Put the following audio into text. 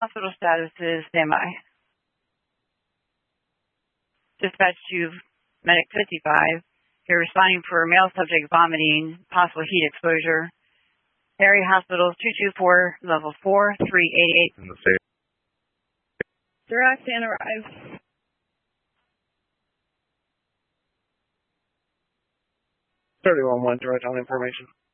Hospital status is standby. Dispatch to Medic 55. You're responding for male subject vomiting, possible heat exposure. Area Hospitals 224, level 4, 388. In the state. Duraxan arrives. Thirty-one, direct on information.